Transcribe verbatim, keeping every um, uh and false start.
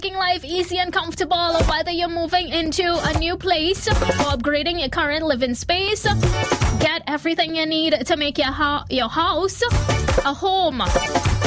Making life easy and comfortable, whether you're moving into a new place or upgrading your current living space. Get everything you need to make your, ho- your house a home